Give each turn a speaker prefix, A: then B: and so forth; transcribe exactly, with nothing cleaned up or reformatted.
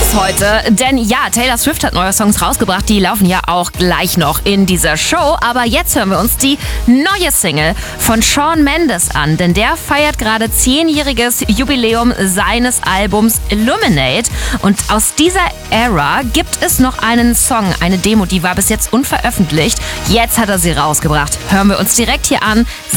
A: heute, denn ja, Taylor Swift hat neue Songs rausgebracht, die laufen ja auch gleich noch in dieser Show, aber jetzt hören wir uns die neue Single von Shawn Mendes an, denn der feiert gerade zehnjähriges Jubiläum seines Albums Illuminate und aus dieser Ära gibt es noch einen Song, eine Demo, die war bis jetzt unveröffentlicht, jetzt hat er sie rausgebracht, hören wir uns direkt hier an.